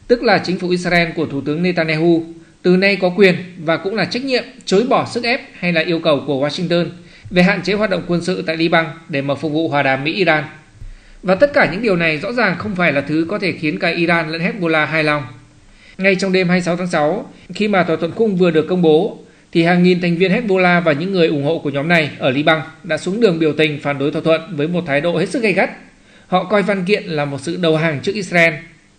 tức là chính phủ Israel của Thủ tướng Netanyahu, từ nay có quyền và cũng là trách nhiệm chối bỏ sức ép hay là yêu cầu của Washington về hạn chế hoạt động quân sự tại Liban để mà phục vụ hòa đàm Mỹ-Iran. Và tất cả những điều này rõ ràng không phải là thứ có thể khiến cả Iran lẫn Hezbollah hài lòng. Ngay trong đêm 26 tháng 6, khi mà thỏa thuận khung vừa được công bố, thì hàng nghìn thành viên Hezbollah và những người ủng hộ của nhóm này ở Liban đã xuống đường biểu tình phản đối thỏa thuận với một thái độ hết sức gay gắt. Họ coi văn kiện là một sự đầu hàng trước Israel.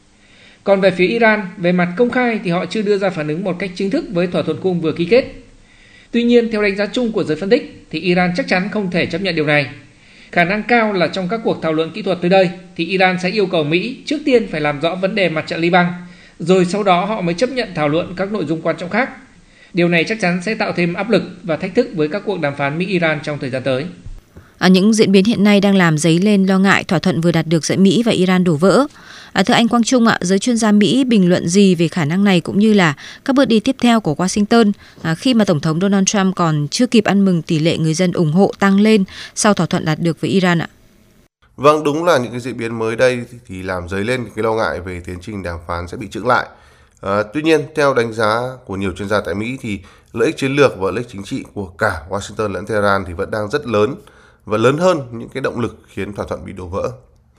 Còn về phía Iran, về mặt công khai thì họ chưa đưa ra phản ứng một cách chính thức với thỏa thuận khung vừa ký kết. Tuy nhiên, theo đánh giá chung của giới phân tích, thì Iran chắc chắn không thể chấp nhận điều này. Khả năng cao là trong các cuộc thảo luận kỹ thuật tới đây, thì Iran sẽ yêu cầu Mỹ trước tiên phải làm rõ vấn đề mặt trận Liban, rồi sau đó họ mới chấp nhận thảo luận các nội dung quan trọng khác. Điều này chắc chắn sẽ tạo thêm áp lực và thách thức với các cuộc đàm phán Mỹ-Iran trong thời gian tới. Những diễn biến hiện nay đang làm dấy lên lo ngại thỏa thuận vừa đạt được giữa Mỹ và Iran đổ vỡ. Thưa anh Quang Trung ạ, giới chuyên gia Mỹ bình luận gì về khả năng này cũng như là các bước đi tiếp theo của Washington khi mà Tổng thống Donald Trump còn chưa kịp ăn mừng tỷ lệ người dân ủng hộ tăng lên sau thỏa thuận đạt được với Iran ạ? Vâng, đúng là những cái diễn biến mới đây thì làm dấy lên cái lo ngại về tiến trình đàm phán sẽ bị chững lại. Tuy nhiên, theo đánh giá của nhiều chuyên gia tại Mỹ thì lợi ích chiến lược và lợi ích chính trị của cả Washington lẫn Tehran thì vẫn đang rất lớn và lớn hơn những cái động lực khiến thỏa thuận bị đổ vỡ.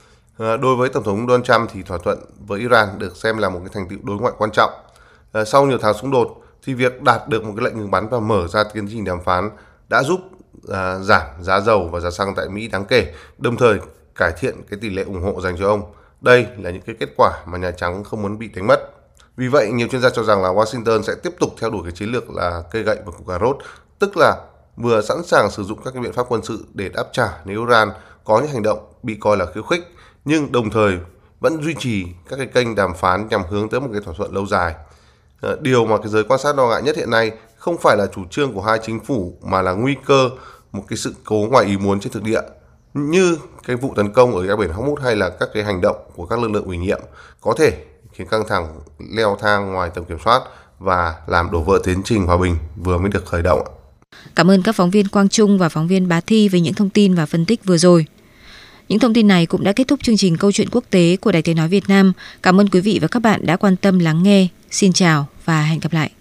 Đối với Tổng thống Donald Trump thì thỏa thuận với Iran được xem là một cái thành tựu đối ngoại quan trọng. Sau nhiều tháng xung đột thì việc đạt được một cái lệnh ngừng bắn và mở ra tiến trình đàm phán đã giúp giảm giá dầu và giá xăng tại Mỹ đáng kể, đồng thời cải thiện cái tỷ lệ ủng hộ dành cho ông. Đây là những cái kết quả mà Nhà Trắng không muốn bị đánh mất. Vì vậy, nhiều chuyên gia cho rằng là Washington sẽ tiếp tục theo đuổi cái chiến lược là cây gậy và củ cà rốt, tức là vừa sẵn sàng sử dụng các cái biện pháp quân sự để đáp trả nếu Iran có những hành động bị coi là khiêu khích, nhưng đồng thời vẫn duy trì các cái kênh đàm phán nhằm hướng tới một cái thỏa thuận lâu dài. Điều mà cái giới quan sát lo ngại nhất hiện nay không phải là chủ trương của hai chính phủ mà là nguy cơ một cái sự cố ngoài ý muốn trên thực địa, như cái vụ tấn công ở eo biển Hormuz hay là các cái hành động của các lực lượng ủy nhiệm có thể khiến căng thẳng leo thang ngoài tầm kiểm soát và làm đổ vỡ tiến trình hòa bình vừa mới được khởi động. Cảm ơn các phóng viên Quang Trung và phóng viên Bá Thi về những thông tin và phân tích vừa rồi. Những thông tin này cũng đã kết thúc chương trình Câu chuyện quốc tế của Đài Tiếng nói Việt Nam. Cảm ơn quý vị và các bạn đã quan tâm lắng nghe. Xin chào và hẹn gặp lại.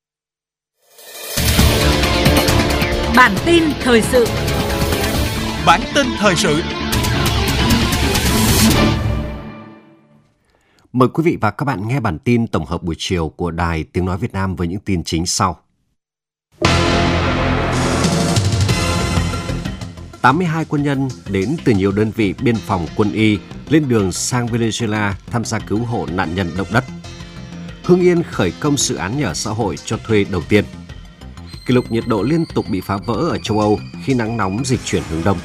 Bản tin thời sự. Bản tin thời sự. Mời quý vị và các bạn nghe bản tin tổng hợp buổi chiều của Đài Tiếng nói Việt Nam với những tin chính sau. 82 quân nhân đến từ nhiều đơn vị biên phòng quân y lên đường sang Venezuela tham gia cứu hộ nạn nhân động đất. Hưng Yên khởi công dự án nhà ở xã hội cho thuê đầu tiên. Kỷ lục nhiệt độ liên tục bị phá vỡ ở châu Âu khi nắng nóng dịch chuyển hướng đông.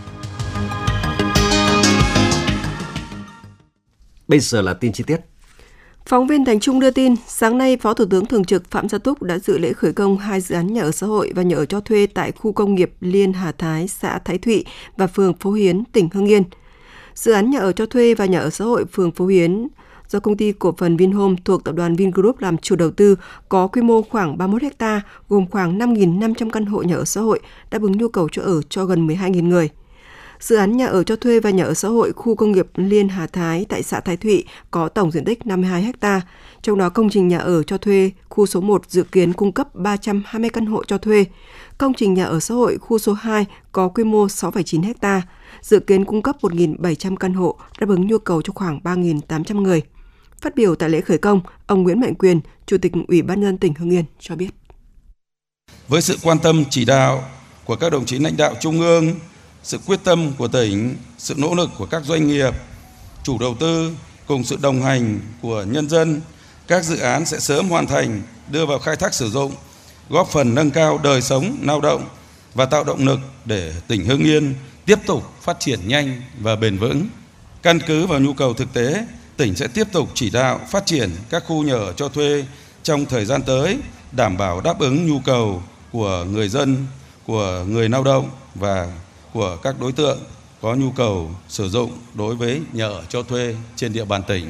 Bây giờ là tin chi tiết. Phóng viên Thành Trung đưa tin, sáng nay Phó Thủ tướng Thường trực Phạm Gia Túc đã dự lễ khởi công 2 dự án nhà ở xã hội và nhà ở cho thuê tại khu công nghiệp Liên Hà Thái, xã Thái Thụy và phường Phố Hiến, tỉnh Hưng Yên. Dự án nhà ở cho thuê và nhà ở xã hội phường Phố Hiến do công ty cổ phần Vinhome thuộc tập đoàn Vingroup làm chủ đầu tư có quy mô khoảng 31 ha, gồm khoảng 5.500 căn hộ nhà ở xã hội đáp ứng nhu cầu chỗ ở cho gần 12.000 người. Dự án nhà ở cho thuê và nhà ở xã hội khu công nghiệp Liên Hà Thái tại xã Thái Thụy có tổng diện tích 52 ha, trong đó công trình nhà ở cho thuê khu số 1 dự kiến cung cấp 320 căn hộ cho thuê. Công trình nhà ở xã hội khu số 2 có quy mô 6,9 ha, dự kiến cung cấp 1.700 căn hộ đáp ứng nhu cầu cho khoảng 3.800 người. Phát biểu tại lễ khởi công, ông Nguyễn Mạnh Quyền, Chủ tịch Ủy ban nhân dân tỉnh Hưng Yên cho biết. Với sự quan tâm chỉ đạo của các đồng chí lãnh đạo trung ương, sự quyết tâm của tỉnh, sự nỗ lực của các doanh nghiệp, chủ đầu tư cùng sự đồng hành của nhân dân, các dự án sẽ sớm hoàn thành, đưa vào khai thác sử dụng, góp phần nâng cao đời sống lao động và tạo động lực để tỉnh Hưng Yên tiếp tục phát triển nhanh và bền vững. Căn cứ vào nhu cầu thực tế, tỉnh sẽ tiếp tục chỉ đạo phát triển các khu nhà ở cho thuê trong thời gian tới, đảm bảo đáp ứng nhu cầu của người dân, của người lao động và của các đối tượng có nhu cầu sử dụng đối với nhà ở cho thuê trên địa bàn tỉnh.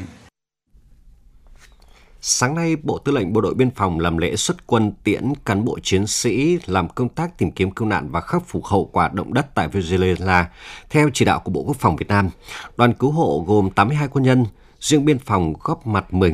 Sáng nay, Bộ Tư lệnh Bộ đội Biên phòng làm lễ xuất quân tiễn cán bộ chiến sĩ làm công tác tìm kiếm cứu nạn và khắc phục hậu quả động đất tại Venezuela. Theo chỉ đạo của Bộ Quốc phòng Việt Nam, đoàn cứu hộ gồm 82 quân nhân, riêng biên phòng góp mặt 10